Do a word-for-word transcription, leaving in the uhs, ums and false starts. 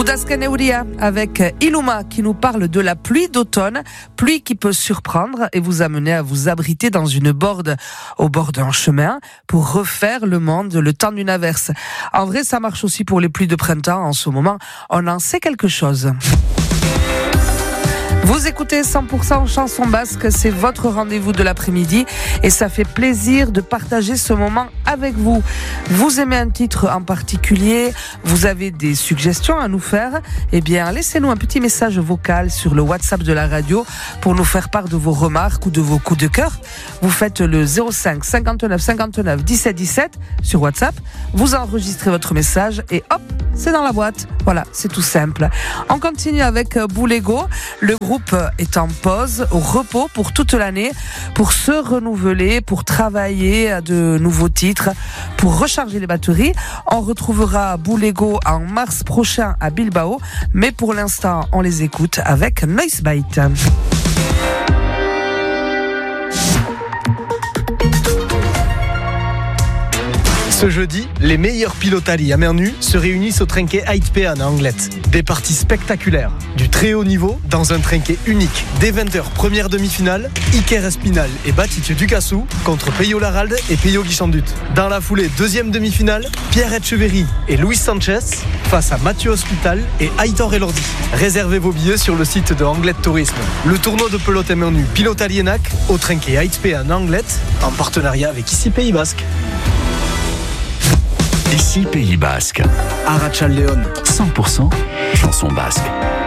Udazken-Euria avec Iluma qui nous parle de la pluie d'automne, pluie qui peut surprendre et vous amener à vous abriter dans une borde au bord d'un chemin pour refaire le monde le temps d'une averse. En vrai, ça marche aussi pour les pluies de printemps. En ce moment, on en sait quelque chose. Vous écoutez cent pour cent Chanson Basque, c'est votre rendez-vous de l'après-midi et ça fait plaisir de partager ce moment avec vous. Vous aimez un titre en particulier, vous avez des suggestions à nous faire, eh bien laissez-nous un petit message vocal sur le WhatsApp de la radio pour nous faire part de vos remarques ou de vos coups de cœur. Vous faites le zéro cinq cinquante-neuf cinquante-neuf dix-sept dix-sept sur WhatsApp, vous enregistrez votre message et hop, c'est dans la boîte. Voilà, c'est tout simple. On continue avec Boulego. Le groupe est en pause, au repos pour toute l'année, pour se renouveler, pour travailler à de nouveaux titres, pour recharger les batteries. On retrouvera Boulego en mars prochain à Bilbao, mais pour l'instant, on les écoute avec Noisebite. Ce jeudi, les meilleurs pilotari à mer nue se réunissent au Trinquet Aitpean à Anglet. Des parties spectaculaires, du très haut niveau dans un trinquet unique. Dès vingt heures, première demi-finale, Iker Espinal et Batitu Ducassou contre Peyo Laralde et Peyo Guichandut. Dans la foulée, deuxième demi-finale, Pierre Etcheverry et Luis Sanchez face à Mathieu Hospital et Aitor Elordi. Réservez vos billets sur le site de Anglet Tourisme. Le tournoi de pelote à mer nue Pilotalienac au Trinquet Aitpean à Anglet en partenariat avec Ici Pays Basque. Ici Pays Basque. Arrachal Leon. cent pour cent chanson basque.